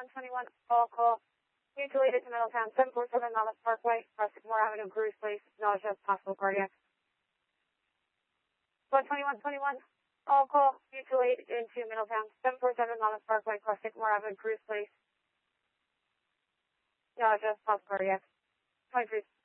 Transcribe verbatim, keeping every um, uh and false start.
one twenty-one, all call. Mutual aid to Middletown, seven four seven Monmouth Parkway, across Sycamore Avenue, Bruce Place, nausea, possible cardiac. one twenty-one twenty-one, all call. Mutual aid into Middletown, seven four seven Monmouth Parkway, across Sycamore Avenue, Bruce Place, nausea, possible cardiac. twenty-three.